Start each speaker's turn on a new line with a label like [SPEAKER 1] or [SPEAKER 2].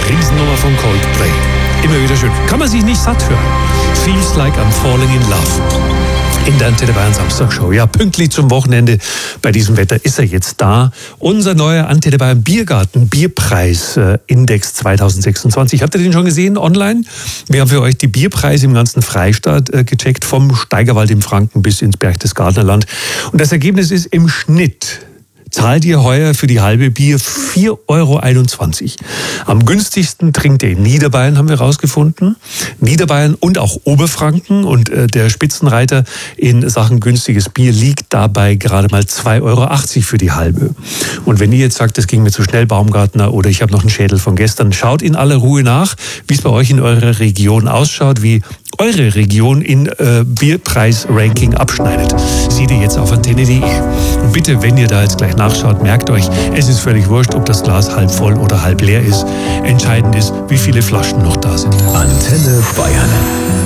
[SPEAKER 1] Riesennummer von Coldplay. Immer wieder schön. Kann man sich nicht satt hören. Feels like I'm falling in love. In der Antenne Bayern Samstagshow. Ja, pünktlich zum Wochenende bei diesem Wetter ist er jetzt da. Unser neuer Antenne Bayern Biergarten Bierpreis Index 2026. Habt ihr den schon gesehen online? Wir haben für euch die Bierpreise im ganzen Freistaat gecheckt, vom Steigerwald im Franken bis ins Berchtesgadenerland. Und das Ergebnis ist im Schnitt: zahlt ihr heuer für die halbe Bier 4,21 €. Am günstigsten trinkt ihr in Niederbayern, haben wir rausgefunden. Niederbayern und auch Oberfranken. Und der Spitzenreiter in Sachen günstiges Bier liegt dabei gerade mal 2,80 € für die halbe. Und wenn ihr jetzt sagt, das ging mir zu schnell, Baumgartner, oder ich habe noch einen Schädel von gestern, schaut in aller Ruhe nach, wie es bei euch in eurer Region ausschaut, wie eure Region in Bierpreis-Ranking abschneidet. Seht ihr jetzt auf antenne.de. Und bitte, wenn ihr da jetzt gleich nachschaut, merkt euch, es ist völlig wurscht, ob das Glas halb voll oder halb leer ist. Entscheidend ist, wie viele Flaschen noch da sind.
[SPEAKER 2] Antenne Bayern.